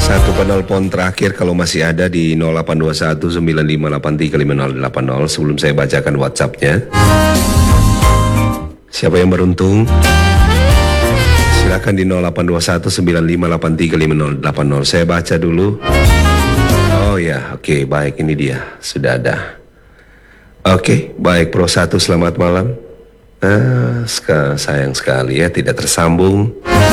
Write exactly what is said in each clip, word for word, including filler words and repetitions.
Satu penelpon terakhir kalau masih ada di nol delapan dua satu sembilan lima delapan tiga lima nol delapan nol sebelum saya bacakan WhatsApp-nya. Siapa yang beruntung? Silakan di nol delapan dua satu sembilan lima delapan tiga lima nol delapan nol. Saya baca dulu. Oh ya, oke, okay, baik, ini dia, sudah ada. Oke, okay, baik, Pro satu, selamat malam. Ah, sayang sekali ya, tidak tersambung.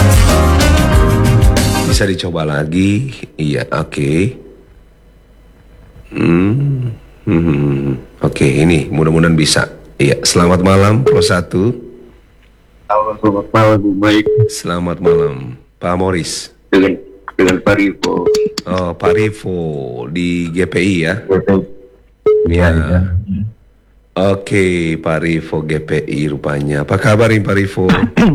Bisa dicoba lagi. Iya, oke. Okay. Hmm, hmm, oke, okay, ini mudah-mudahan bisa. Iya, selamat malam, Pro satu. Selamat malam, Bu Baik. Selamat malam, Pak Moris. Dengan dengan Pak Rivo. Oh, Pak Rivo di G P I ya? Iya, iya. Oke, Pak Rivo G P I rupanya. Apa kabar ini Pak Rivo?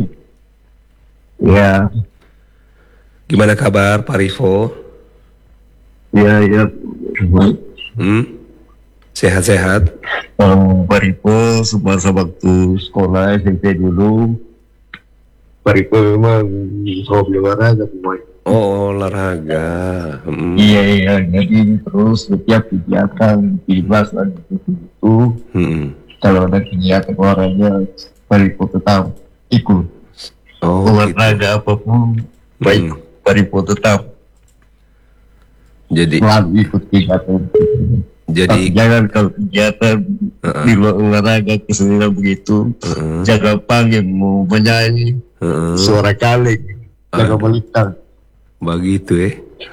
Iya. Gimana kabar Pak Rivo? Iya, iya. Hmm? Sehat-sehat? Um, Pak Rivo semasa waktu sekolah S M P dulu, Pak Rivo memang hobi olahraga semuanya. Oh, olahraga. Hmm. Iya, iya. Jadi terus setiap kegiatan bebas lah itu. Hmm. Kalau ada kegiatan olahraga, Pak Rivo tetap ikut. Oh, olahraga gitu. Apapun, baik. Hmm. Pak Rivo tetap jadi selalu ikut kegiatan. Jadi tapi jangan kalau kegiatan uh-uh. di luar olahraga kesenian begitu, uh-uh. jaga panggil mau menyanyi, uh-uh. suara kaleng, jaga uh. melintang. Begitu eh.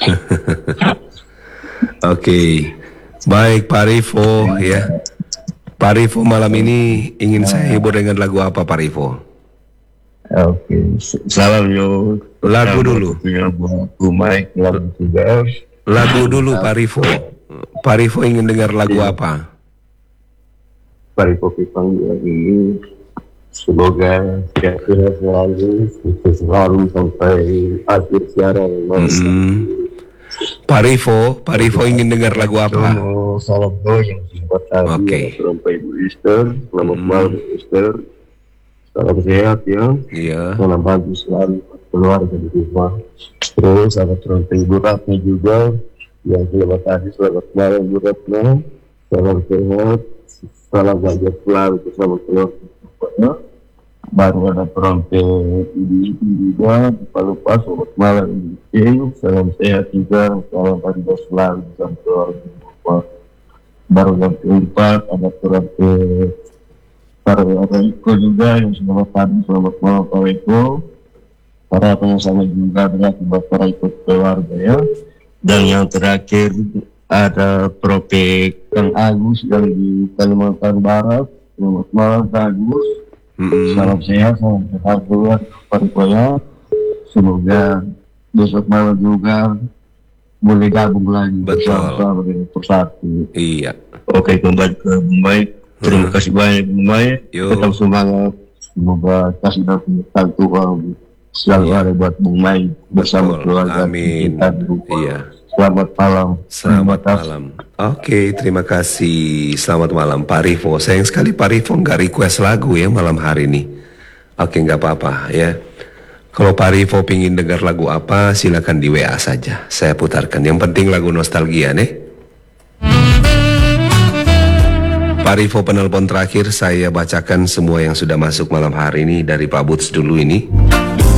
Oke, okay. Baik Pak Rivo ya. Pak Rivo malam ini ingin saya hibur dengan lagu apa Pak Rivo? Oke, okay. Salam yo. Lagu dulu. Bu Mike, lagu juga. Lagu dulu Pak Rivo. Pak Rivo ingin dengar lagu ya. Apa? Pak Rivo panggil lagi. Semoga kira-kira selalu selalu sampai akhir siaran. Mm-hmm. Pak Rivo, Pak Rivo ingin dengar lagu apa? Salam do yang singkat tadi. Oke. Sampai Ibu Esther, selamat mm. malam Esther. Salam sehat ya. Iya. Salam bantu selalu keluarga di rumah. Terus salam sampai Ibu Ratna juga. Yang selamat tadi, selamat malam Ibu Ratna. Salam sehat. Salam bahagia selalu bersama keluarga. Baru ada perompe ibu juga. Lupa lupa selamat malam Ibu. Salam sehat juga. Salam bahagia selalu bersama keluarga. Baru yang keempat ada perompe para Eko juga yang selamat pagi, selamat malam Pak Eko. Para pengusaha juga dengan para ikut keluarga ya. Dan yang terakhir ada Prope Kang Agus yang di Kalimantan Barat. Selamat malam Kang Agus. Mm-hmm. Salam sehat, salam sehat buat Pak Eko ya. Semoga besok malam juga boleh gabung lagi bersama dengan Persatu. Iya. Oke, kembali ke baik. Terima kasih banyak Bumai. Tetap semangat. Semoga kasih dan penyertaan Tuhan selalu ada buat Bumai bersama keluarga. Amin. Iya. Selamat malam. Selamat malam. Oke, terima kasih. Selamat malam Pak Rivo. Sayang sekali Pak Rivo nggak request lagu ya malam hari ini. Oke, nggak apa-apa ya. Kalau Pak Rivo pingin dengar lagu apa, silakan di W A saja. Saya putarkan. Yang penting lagu nostalgia nih. Pak Rivo penelpon terakhir, saya bacakan semua yang sudah masuk malam hari ini dari Pak Buts dulu ini.